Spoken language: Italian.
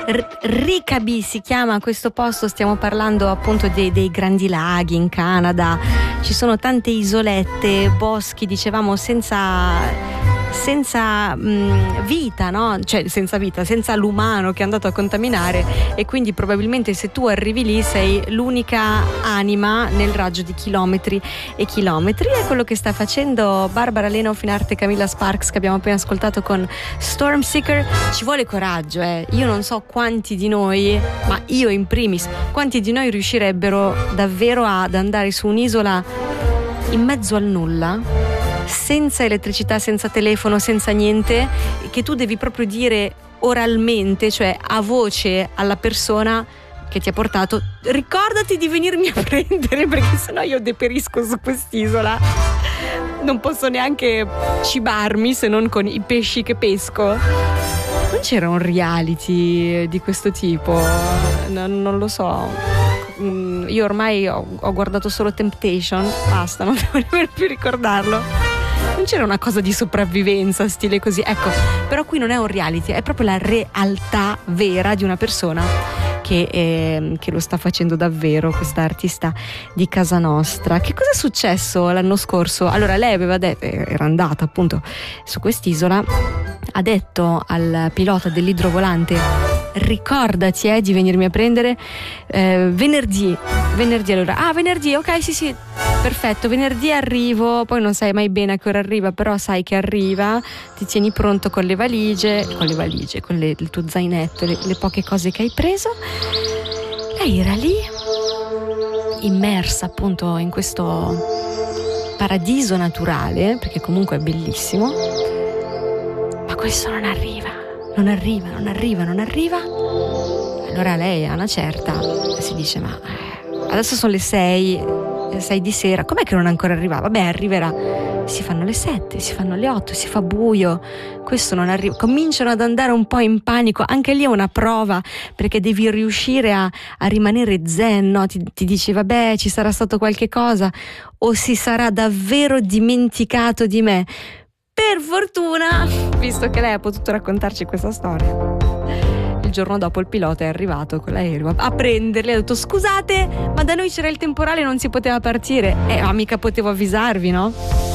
Rickaby si chiama questo posto, stiamo parlando appunto dei grandi laghi in Canada, ci sono tante isolette, boschi, dicevamo senza vita, no? Cioè senza vita, senza l'umano che è andato a contaminare, e quindi probabilmente se tu arrivi lì sei l'unica anima nel raggio di chilometri e chilometri. È quello che sta facendo Barbara Lenoff in arte Camilla Sparks, che abbiamo appena ascoltato con Stormseeker. Ci vuole coraggio, io non so quanti di noi, ma io in primis, quanti di noi riuscirebbero davvero ad andare su un'isola in mezzo al nulla, senza elettricità, senza telefono, senza niente, che tu devi proprio dire oralmente, cioè a voce alla persona che ti ha portato: ricordati di venirmi a prendere, perché sennò io deperisco su quest'isola, non posso neanche cibarmi se non con i pesci che pesco. Non c'era un reality di questo tipo? Non lo so. Io ormai ho guardato solo Temptation, basta, non devo nemmeno più ricordarlo. Non c'era una cosa di sopravvivenza stile così, ecco. Però qui non è un reality, è proprio la realtà vera di una persona che lo sta facendo davvero, questa artista di casa nostra. Che cosa è successo l'anno scorso? Allora, lei aveva detto, era andata appunto su quest'isola, ha detto al pilota dell'idrovolante: ricordati di venirmi a prendere venerdì. Allora, venerdì, ok, sì, perfetto, venerdì arrivo. Poi non sai mai bene a che ora arriva, però sai che arriva, ti tieni pronto con le valigie, con il tuo zainetto, le poche cose che hai preso. Lei era lì immersa appunto in questo paradiso naturale, perché comunque è bellissimo, ma questo non arriva. Allora lei a una certa si dice: ma adesso sono le 6 di sera, com'è che non è ancora arrivato? Vabbè, arriverà. Si fanno le 7, si fanno le 8, si fa buio, questo non arriva. Cominciano ad andare un po' in panico. Anche lì è una prova, perché devi riuscire a rimanere zen, no? Ti dici: vabbè, ci sarà stato qualche cosa, o si sarà davvero dimenticato di me. Per fortuna, visto che lei ha potuto raccontarci questa storia, il giorno dopo il pilota è arrivato con l'aereo a prenderli, ha detto: scusate, ma da noi c'era il temporale, non si poteva partire. Ma mica potevo avvisarvi, no?